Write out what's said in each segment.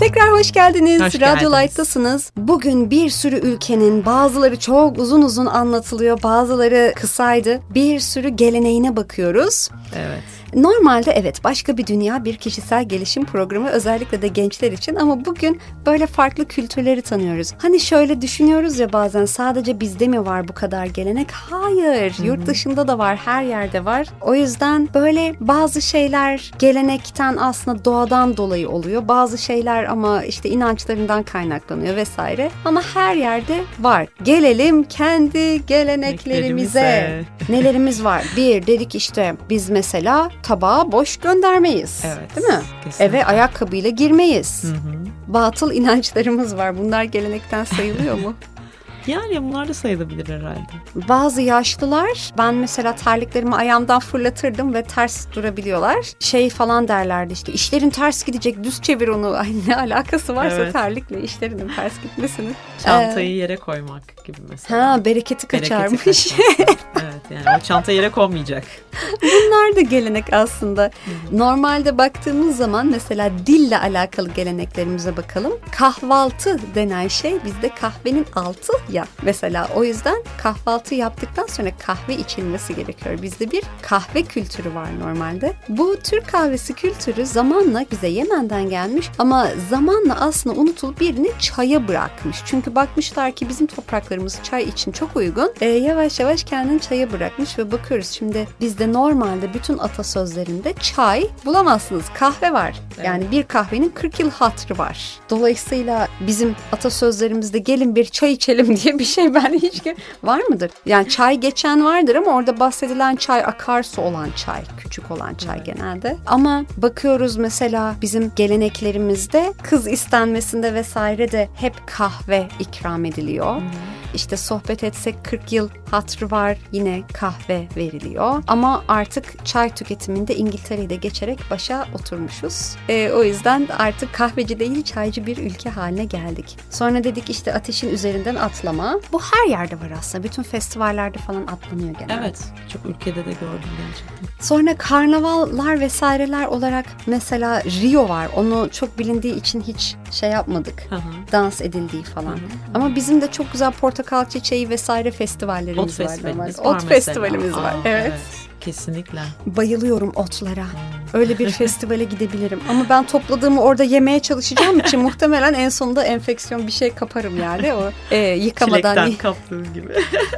Tekrar hoş geldiniz. Hoş Radyo geldiniz. Light'tasınız. Bugün bir sürü ülkenin, bazıları çok uzun uzun anlatılıyor, bazıları kısaydı. Bir sürü geleneğine bakıyoruz. Evet. Normalde evet başka bir dünya, bir kişisel gelişim programı özellikle de gençler için, ama bugün böyle farklı kültürleri tanıyoruz. Hani şöyle düşünüyoruz ya bazen, sadece bizde mi var bu kadar gelenek? Hayır, yurt dışında da var, her yerde var. O yüzden böyle bazı şeyler gelenekten, aslında doğadan dolayı oluyor. Bazı şeyler ama işte inançlarından kaynaklanıyor vesaire. Ama her yerde var. Gelelim kendi geleneklerimize. Nelerimiz var? Bir, dedik işte biz mesela tabağı boş göndermeyiz. Evet. Değil mi? Kesinlikle. Eve ayakkabıyla girmeyiz. Hı hı. Batıl inançlarımız var. Bunlar gelenekten sayılıyor mu? Yani bunlar da sayılabilir herhalde. Bazı yaşlılar, ben mesela terliklerimi ayağımdan fırlatırdım ve ters durabiliyorlar. Şey falan derlerdi işte, işlerin ters gidecek, düz çevir onu. Ay ne alakası varsa Evet. terlikle işlerinin ters gitmesinin. Çantayı yere koymak gibi mesela. Ha, bereketi kaçarmış. Evet, yani o çanta yere konmayacak. Bunlar da gelenek aslında. Normalde baktığımız zaman mesela dille alakalı geleneklerimize bakalım. Kahvaltı denen şey bizde kahvenin altı ya. Mesela o yüzden kahvaltı yaptıktan sonra kahve içilmesi gerekiyor. Bizde bir kahve kültürü var normalde. Bu Türk kahvesi kültürü zamanla bize Yemen'den gelmiş ama zamanla aslında unutulup birini çaya bırakmış. Çünkü bakmışlar ki bizim topraklarımız çay için çok uygun. Yavaş yavaş kendini çaya bırakmış ve bakıyoruz şimdi bizde normalde bütün atasözlerinde çay bulamazsınız. Kahve var. Yani bir kahvenin 40 yıl hatırı var. Dolayısıyla bizim atasözlerimizde gelin bir çay içelim diye bir şey ben hiç var mıdır? Yani çay geçen vardır ama orada bahsedilen çay akarsu olan çay, küçük olan çay genelde. Ama bakıyoruz mesela bizim geleneklerimizde kız istenmesinde vesaire de hep kahve ikram ediliyor. İşte sohbet etsek 40 yıl hatırı var, yine kahve veriliyor. Ama artık çay tüketiminde İngiltere'yi de geçerek başa oturmuşuz. O yüzden artık kahveci değil çaycı bir ülke haline geldik. Sonra dedik işte ateşin üzerinden atlama. Bu her yerde var aslında. Bütün festivallerde falan atlanıyor genelde. Evet. Çok ülkede de gördüm gerçekten. Sonra karnavallar vesaireler olarak mesela Rio var. Onu çok bilindiği için hiç şey yapmadık. Hı hı. Dans edildiği falan. Ama bizim de çok güzel portakal çiçeği vesaire festivallerimiz Ot var. festivalimiz var. Ot mesela. festivalimiz var. Evet. Kesinlikle. Bayılıyorum otlara. Öyle bir festivale gidebilirim. Ama ben topladığımı orada yemeye çalışacağım için muhtemelen en sonunda enfeksiyon bir şey kaparım yani. O yıkamadan. Çilekten kaptığım gibi.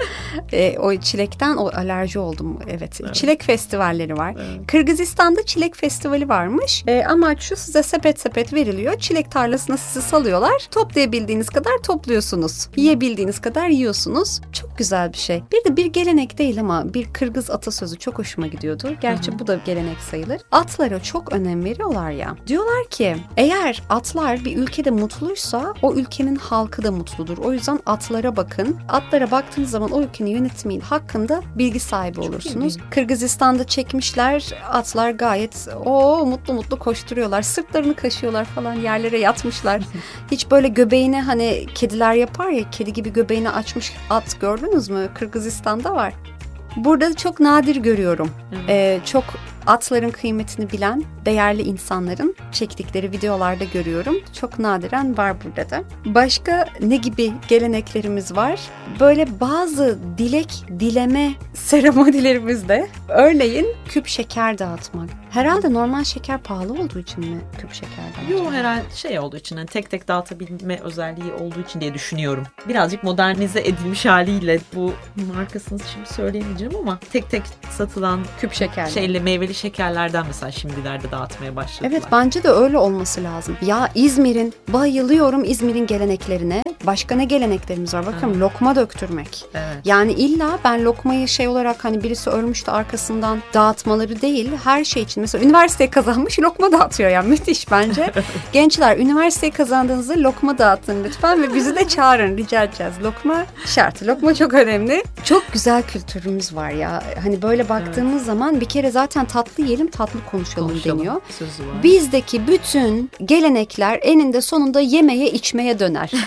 O çilekten o alerji oldum. Evet. Çilek festivalleri var. Evet. Kırgızistan'da çilek festivali varmış. Amaç şu, size sepet sepet veriliyor. Çilek tarlasına sizi salıyorlar. Toplayabildiğiniz kadar topluyorsunuz. Yiyebildiğiniz kadar yiyorsunuz. Çok güzel bir şey. Bir de bir gelenek değil ama bir Kırgız atasözü çok hoşuma gidiyordu. Gerçi bu da gelenek sayılır. Atlara çok önem veriyorlar ya. Diyorlar ki eğer atlar bir ülkede mutluysa o ülkenin halkı da mutludur. O yüzden atlara bakın. Atlara baktığınız zaman o ülkenin yönetimi hakkında bilgi sahibi olursunuz. Kırgızistan'da çekmişler. Atlar gayet mutlu mutlu koşturuyorlar. Sırtlarını kaşıyorlar falan, yerlere yatmışlar. Hiç böyle göbeğini hani kediler yapar ya, kedi gibi göbeğini açmış at gördünüz mü? Kırgızistan'da var. Burada çok nadir görüyorum. Çok atların kıymetini bilen değerli insanların çektikleri videolarda görüyorum. Çok nadiren var burada da. Başka ne gibi geleneklerimiz var? Böyle bazı dileme seremonilerimiz de. Örneğin küp şeker dağıtmak. Herhalde normal şeker pahalı olduğu için mi küp şeker dağıtmak? Yok, herhalde şey olduğu için, hani tek tek dağıtabilme özelliği olduğu için diye düşünüyorum. Birazcık modernize edilmiş haliyle, bu markasını şimdi söyleyemeyeceğim ama tek tek satılan Küp şeker. Meyveli şekerlerden mesela şimdilerde dağıtmaya başladılar. Evet, bence de öyle olması lazım. Ya bayılıyorum İzmir'in geleneklerine. Başka ne geleneklerimiz var? Bakın lokma döktürmek. Evet. Yani illa ben lokmayı şey olarak hani birisi ölmüş de arkasından dağıtmaları değil, her şey için. Mesela üniversiteyi kazanmış lokma dağıtıyor ya, müthiş bence. Gençler, üniversiteyi kazandığınızda lokma dağıtın lütfen ve bizi de çağırın, rica edeceğiz. Lokma şart. Lokma çok önemli. Çok güzel kültürümüz var ya. Hani böyle baktığımız zaman bir kere zaten tatlı yiyelim, tatlı konuşalım deniyor. Sözü var. Bizdeki bütün gelenekler eninde sonunda yemeye içmeye döner arkadaşlar.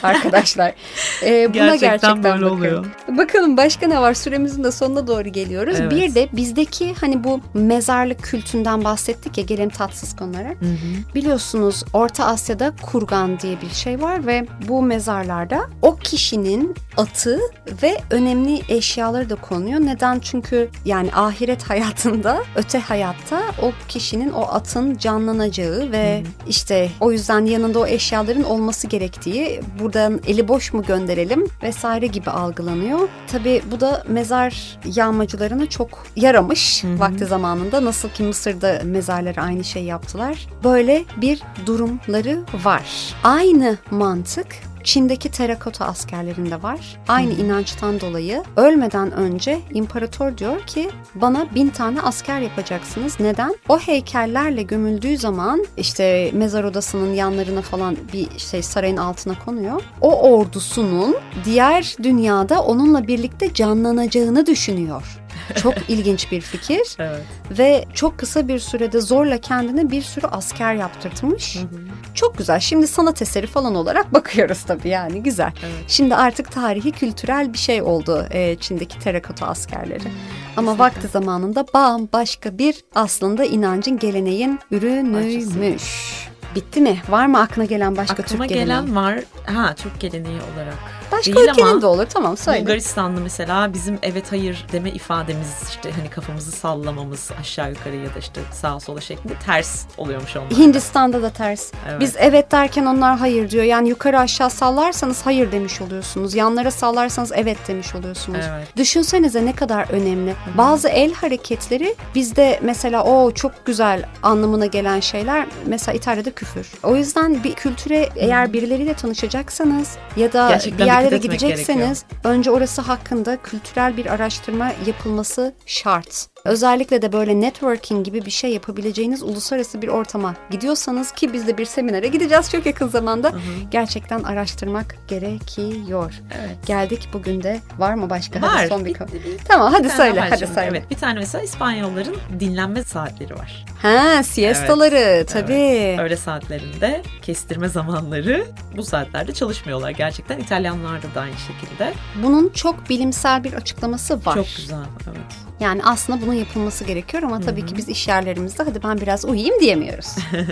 arkadaşlar. Buna gerçekten böyle bakın. oluyor. Bakalım başka ne var? Süremizin de sonuna doğru geliyoruz. Evet. Bir de bizdeki hani bu mezarlık kültünden bahsettik ya, gelelim tatsız konulara. Biliyorsunuz Orta Asya'da kurgan diye bir şey var ve bu mezarlarda o kişinin atı ve önemli eşyaları da konuyor. Neden? Çünkü yani ahiret hayatında, öte hayatta o kişinin, o atın canlanacağı ve işte o yüzden yanında o eşyaların olması gerektiği, buradan eli boş mu gönderelim vesaire gibi algılanıyor. Tabii bu da mezar yağmacılarına çok yaramış vakti zamanında. Nasıl ki Mısır'da mezarlara aynı şey yaptılar. Böyle bir durumları var. Aynı mantık Çin'deki terakota askerlerinde var. Aynı inançtan dolayı ölmeden önce imparator diyor ki bana 1000 tane asker yapacaksınız. Neden? O heykellerle gömüldüğü zaman işte mezar odasının yanlarına falan bir şey sarayın altına konuyor. O ordusunun diğer dünyada onunla birlikte canlanacağını düşünüyor. Çok ilginç bir fikir. Evet. Ve çok kısa bir sürede zorla kendine bir sürü asker yaptırtmış. Çok güzel. Şimdi sanat eseri falan olarak bakıyoruz tabii, yani güzel. Evet. Şimdi artık tarihi, kültürel bir şey oldu Çin'deki terakota askerleri. Ama Kesinlikle. vakti zamanında bambaşka bir aslında inancın, geleneğin ürünüymüş. Bitti mi? Var mı aklına gelen başka Aklıma Türk geleneği? gelen var. Türk geleneği olarak. Başka değil ülkenin ama de olur. Tamam, söyle. Bulgaristan'da mesela bizim evet hayır deme ifademiz, işte hani kafamızı sallamamız aşağı yukarı ya da işte sağa sola şeklinde ters oluyormuş onlar. Hindistan'da da ters. Evet. Biz evet derken onlar hayır diyor. Yani yukarı aşağı sallarsanız hayır demiş oluyorsunuz. Yanlara sallarsanız evet demiş oluyorsunuz. Evet. Düşünsenize ne kadar önemli. Bazı el hareketleri bizde mesela o çok güzel anlamına gelen şeyler, mesela İtalya'da küfür. O yüzden bir kültüre eğer birileriyle tanışacaksanız ya da Gerçekten bir yerlere dikkat etmek gidecekseniz önce orası hakkında kültürel bir araştırma yapılması şart. Özellikle de böyle networking gibi bir şey yapabileceğiniz uluslararası bir ortama gidiyorsanız, ki biz de bir seminere gideceğiz çok yakın zamanda, gerçekten araştırmak gerekiyor. Evet. Geldik bugün de. Var mı başka? Var. Hadi son bir konu. Tamam, hadi Bir tane söyle. var Hadi şimdi. söyle. Evet, bir tane mesela İspanyolların dinlenme saatleri var. Ha, siestaları tabii. Evet. Öğle saatlerinde kestirme zamanları, bu saatlerde çalışmıyorlar. Gerçekten İtalyanlarda da aynı şekilde. Bunun çok bilimsel bir açıklaması var. Çok güzel. Evet. Yani aslında bunun yapılması gerekiyor ama tabii ki biz iş yerlerimizde hadi ben biraz uyuyayım diyemiyoruz.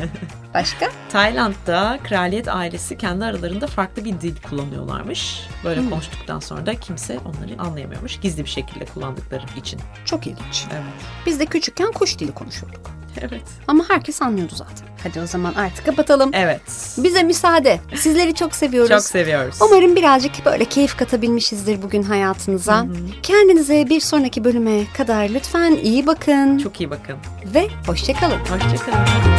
Başka? Tayland'da kraliyet ailesi kendi aralarında farklı bir dil kullanıyorlarmış. Böyle konuştuktan sonra da kimse onları anlayamıyormuş. Gizli bir şekilde kullandıkları için. Çok ilginç. Evet. Biz de küçükken kuş dili konuşurduk. Evet. Ama herkes anlıyordu zaten. Hadi o zaman artık kapatalım. Evet. Bize müsaade. Sizleri çok seviyoruz. Çok seviyoruz. Umarım birazcık böyle keyif katabilmişizdir bugün hayatınıza. Kendinize bir sonraki bölüme kadar lütfen iyi bakın. Çok iyi bakın. Ve hoşça kalın. Hoşçakalın.